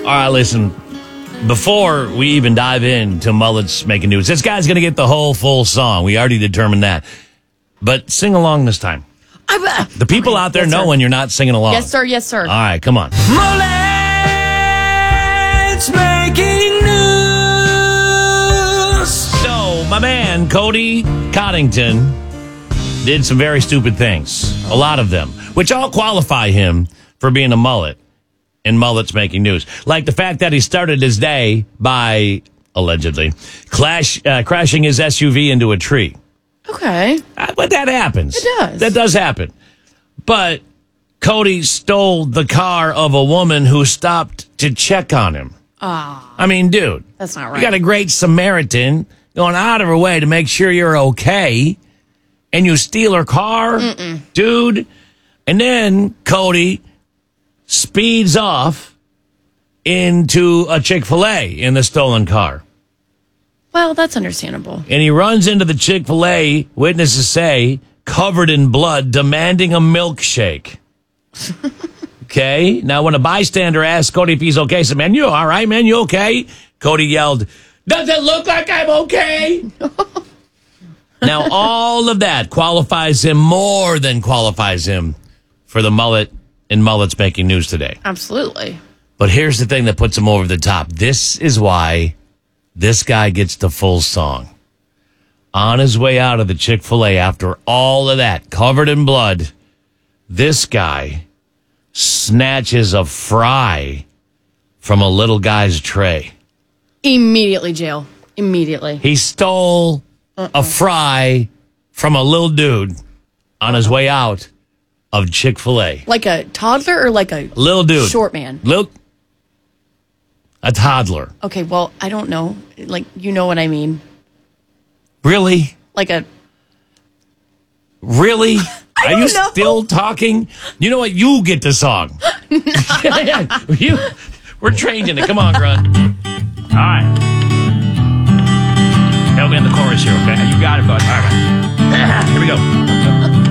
All right, listen. Before we even dive into Mullets Making News, this guy's going to get the whole full song. We already determined that. But sing along this time. The people out there know when you're not singing along. Yes, sir. Yes, sir. All right, come on. Mullets Making News. So, my man, Cody Coddington, did some very stupid things. A lot of them. Which all qualify him for being a mullet in Mullets Making News. Like the fact that he started his day by, allegedly, crashing his SUV into a tree. Okay. But that happens. It does. That does happen. But Cody stole the car of a woman who stopped to check on him. I mean, dude. That's not right. You got a great Samaritan going out of her way to make sure you're okay, and you steal her car? Dude. And then Cody speeds off into a Chick-fil-A in the stolen car. Well, that's understandable. And he runs into the Chick-fil-A, witnesses say, covered in blood, demanding a milkshake. Okay? Now, when a bystander asked Cody if he's okay, he said, man, you all right, man? You okay? Cody yelled, does it look like I'm okay? Now, all of that qualifies him, more than qualifies him, for the mullet in Mullets Making News today. Absolutely. But here's the thing that puts him over the top. This is why this guy gets the full song. On his way out of the Chick-fil-A, after all of that, covered in blood, this guy snatches a fry from a little guy's tray. Immediately, jail. Immediately. He stole a fry from a little dude on his way out of Chick-fil-A. Like a toddler or like a Little dude. short man? A toddler. Okay, well, I don't know. Like, you know what I mean. Really? Like a... Really? Are you know. still talking? You know what? You get the song. We're changing it. Come on, Grunt. All right. Help me in the chorus here, okay? You got it, bud. All right. Here we go.